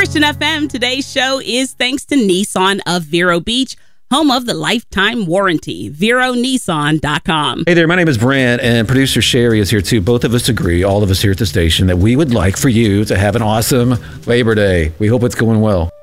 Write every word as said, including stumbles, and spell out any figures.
Christian F M. Today's show is thanks to Nissan of Vero Beach, home of the lifetime warranty. Vero Nissan dot com. Hey there, my name is Brent, and producer Sherry is here too. Both of us agree, all of us here at the station, that we would like for you to have an awesome Labor Day. We hope it's going well.